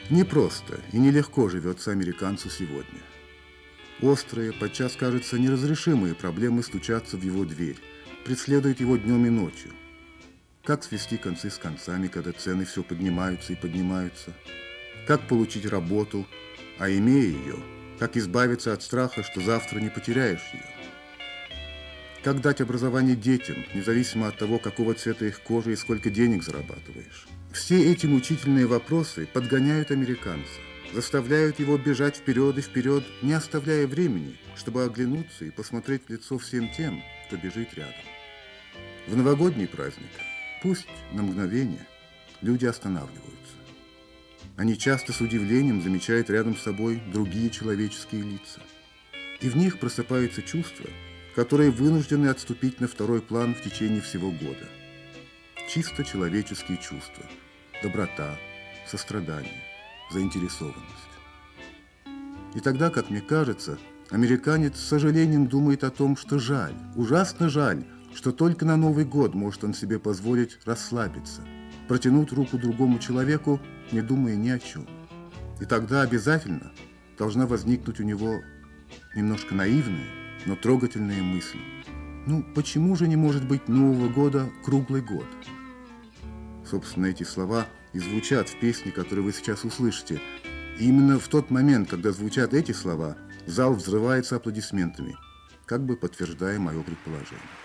Непросто и нелегко живется американцу сегодня. Острые, подчас, кажется, неразрешимые проблемы стучатся в его дверь, преследуют его днем и ночью. Как свести концы с концами, когда цены все поднимаются и поднимаются? Как получить работу, а имея ее, как избавиться от страха, что завтра не потеряешь ее? Как дать образование детям, независимо от того, какого цвета их кожа и сколько денег зарабатываешь? Все эти мучительные вопросы подгоняют американца, заставляют его бежать вперед и вперед, не оставляя времени, чтобы оглянуться и посмотреть в лицо всем тем, кто бежит рядом. В новогодний праздник, пусть на мгновение, люди останавливаются. Они часто с удивлением замечают рядом с собой другие человеческие лица. И в них просыпаются чувства, которые вынуждены отступить на второй план в течение всего года. Чисто человеческие чувства, доброта, сострадание, заинтересованность. И тогда, как мне кажется, американец с сожалением думает о том, что жаль, ужасно жаль, что только на Новый год может он себе позволить расслабиться, протянуть руку другому человеку, не думая ни о чем. И тогда обязательно должна возникнуть у него немножко наивная, но трогательные мысли. Ну, почему же не может быть Нового года круглый год? Собственно, эти слова и звучат в песне, которую вы сейчас услышите. И именно в тот момент, когда звучат эти слова, зал взрывается аплодисментами, как бы подтверждая мое предположение.